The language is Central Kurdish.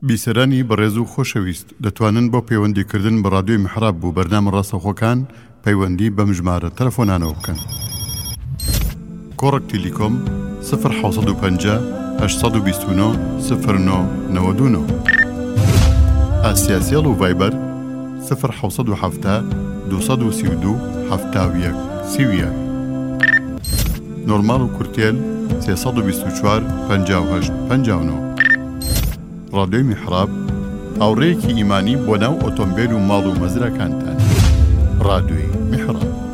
بیسەرانی بەڕێز و خۆشەویست دەتوانن بۆ پەیوەندیکردن بە ڕادیۆی میحراب بوو بەرنامە ڕاستەوخۆکان پەیوەندی بەم ژمارە تەلەفۆنانەوە بکەن. کۆڕک تیلیکۆم 0 829 09 ئاسیاسیەڵ و ڤایبەر 0 232 71 نۆرمال و کورتێل 324 58 59. ڕادیۆی میحراب هاوڕێیەکی ئیمانی بۆ ناو ئۆتۆمبیل و ماڵ و مەزرەکانتان. ڕادیۆی میحراب.